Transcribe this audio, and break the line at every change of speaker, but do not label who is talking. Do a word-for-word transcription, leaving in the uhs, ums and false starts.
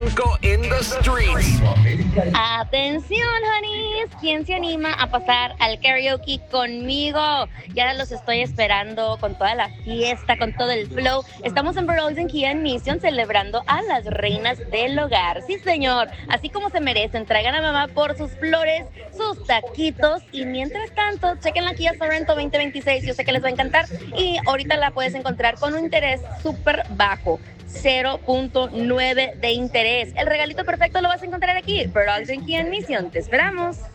Go in the streets.
Atención, honeys, ¿quién se anima a pasar al karaoke conmigo? Ya los estoy esperando con toda la fiesta, con todo el flow. Estamos en Burroughs Kia Mission celebrando a las reinas del hogar. Sí, señor, así como se merecen. Traigan a mamá por sus flores, sus taquitos y mientras tanto, chequen la Kia Sorento veinte veintiséis. Yo sé que les va a encantar y ahorita la puedes encontrar con un interés súper bajo. cero punto nueve de interés. El regalito perfecto lo vas a encontrar aquí. Burroughs Kia Mission. Te esperamos.